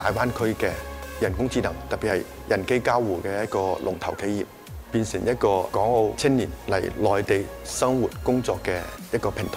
大灣區嘅人工智能，特別係人機交互嘅一個龍頭企業，變成一個港澳青年嚟內地生活工作嘅一個平台。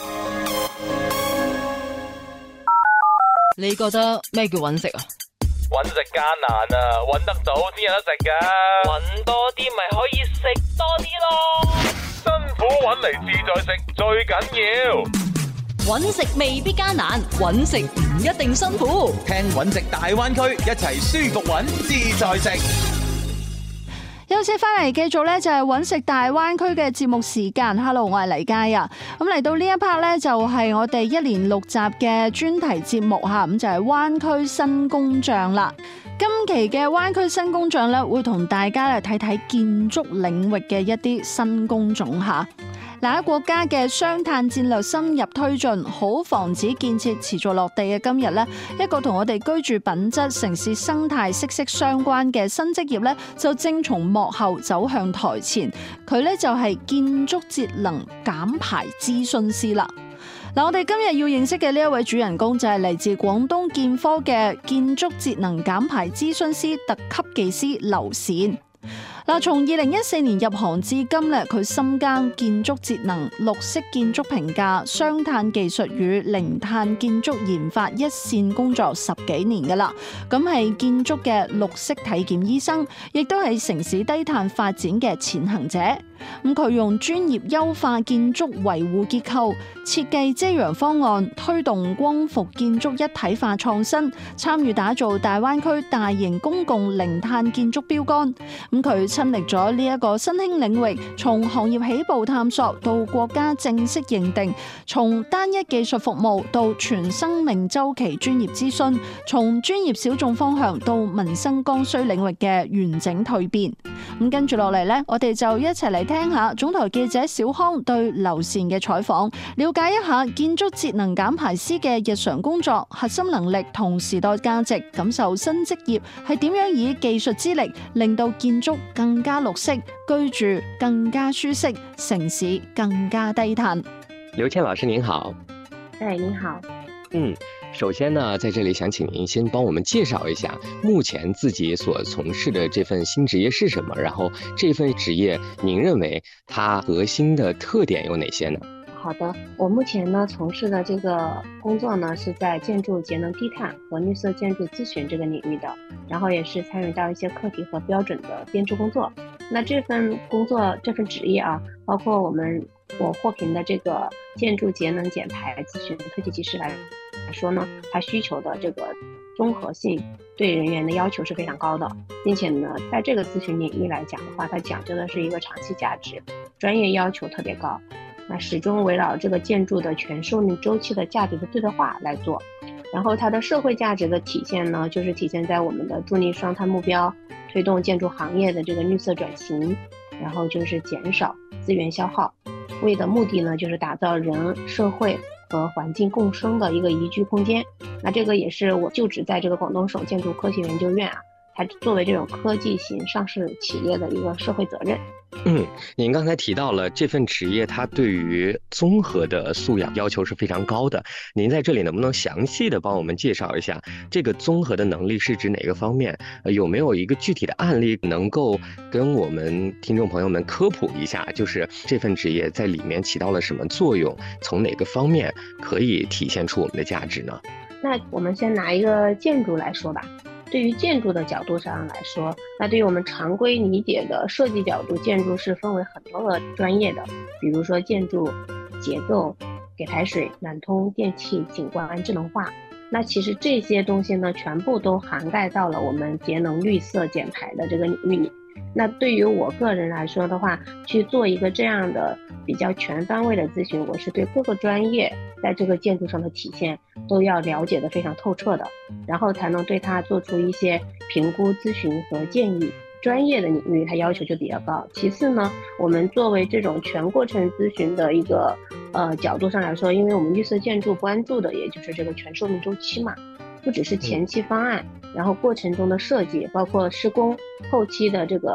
你覺得咩叫揾食啊？ 揾食艱難啊，揾得早先有得食㗎。揾多啲咪可以食多啲咯。辛苦揾嚟自在食最緊要。 揾食未必艱難，揾食唔一定辛苦。 聽揾食大灣區，一齊舒服揾，自在食。 休息翻嚟，繼續咧就係揾食大灣區嘅節目時間。Hello， 我係黎佳啊。咁嚟到呢一 part 咧，就係我哋1連6集嘅專題節目吓，咁就係灣區新工匠啦。今期嘅灣區新工匠咧，會同大家嚟睇睇建築領域嘅一啲新工種吓。嗱，國家嘅雙碳戰略深入推進，好房子建設持續落地嘅今日呢，一個同我哋居住品質、城市生態息息相關嘅新職業呢，就正從幕後走向台前。佢呢就係建築節能減排諮詢師啦。嗱，我哋今日要認識嘅呢一位主人公就係嚟自廣東建科嘅建築節能減排諮詢師特級技師劉善。嗱，從2014年入行至今咧，佢深耕建築節能、綠色建築評價、雙碳技術與零碳建築研發一線工作10幾年噶啦，咁係建築嘅綠色體檢醫生，亦都係城市低碳發展嘅前行者。咁佢用專業優化建築維護結構、設計遮陽方案，推動光伏建築一體化創新，參與打造大灣區大型公共零碳建築標杆。咁佢親歷咗呢一個新興領域，從行業起步探索到國家正式認定，從單一技術服務到全生命週期專業諮詢，從專業小眾方向到民生剛需領域嘅完整蛻變。咁跟住落嚟呢，我哋就一齊嚟聽下總台記者小康對劉善嘅採訪，了解一下建築節能減排師嘅日常工作、核心能力同時代價值，感受新職業係點樣以技術之力令到建築更加綠色，居住更加舒適，城市更加低碳。 劉倩老師您好。 您好。 首先呢，在这里想请您先帮我们介绍一下目前自己所从事的这份新职业是什么，然后这份职业您认为它核心的特点有哪些呢？ 好的，我目前呢从事的这个工作呢是在建筑节能低碳和绿色建筑咨询这个领域的，然后也是参与到一些课题和标准的编制工作。那这份工作这份职业啊，包括我获评的这个建筑节能减排咨询特级技师来说呢，它需求的这个综合性对人员的要求是非常高的，并且呢在这个咨询领域来讲的话，它讲究的是一个长期价值，专业要求特别高，那始终围绕这个建筑的全寿命周期的价值的最大化来做。然后它的社会价值的体现呢，就是体现在我们的助力双碳目标，推动建筑行业的这个绿色转型，然后就是减少资源消耗，为的目的呢就是打造人、社会和环境共生的一个宜居空间。那这个也是我就职在这个广东省建筑科学研究院啊，它作为这种科技型上市企业的一个社会责任。 您刚才提到了这份职业它对于综合的素养要求是非常高的，您在这里能不能详细的帮我们介绍一下这个综合的能力是指哪个方面？有没有一个具体的案例能够跟我们听众朋友们科普一下，就是这份职业在里面起到了什么作用，从哪个方面可以体现出我们的价值呢？ 那我们先拿一个建筑来说吧。对于建筑的角度上来说，那对于我们常规理解的设计角度，建筑是分为很多个专业的，比如说建筑结构、给排水、暖通、电气、景观、智能化。那其实这些东西呢，全部都涵盖到了我们节能绿色减排的这个领域里。那对于我个人来说的话，去做一个这样的比较全方位的咨询，我是对各个专业在这个建筑上的体现都要了解的非常透彻的，然后才能对它做出一些评估、咨询和建议。专业的领域它要求就比较高。其次呢，我们作为这种全过程咨询的一个角度上来说，因为我们绿色建筑关注的也就是这个全寿命周期嘛，不只是前期方案，然后过程中的设计，包括施工后期的这个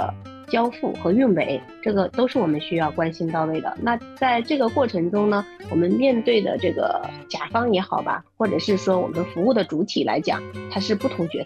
交付和运维，这个都是我们需要关心到位的。那在这个过程中呢，我们面对的这个甲方也好吧，或者是说我们服务的主体来讲，它是不同角